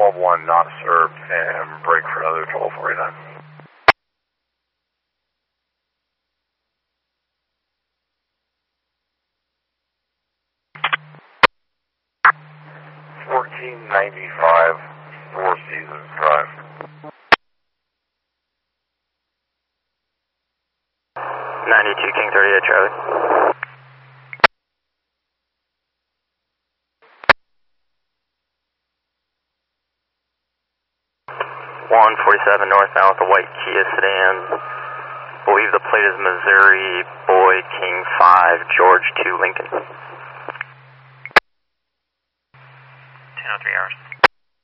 12-1 not served and break for another 1249. $14.95 Four Seasons Drive. 92 King 38 Charlie. $147 northbound with a white Kia sedan. Believe the plate is Missouri Boy King 5 George 2 Lincoln. 10:03 hours.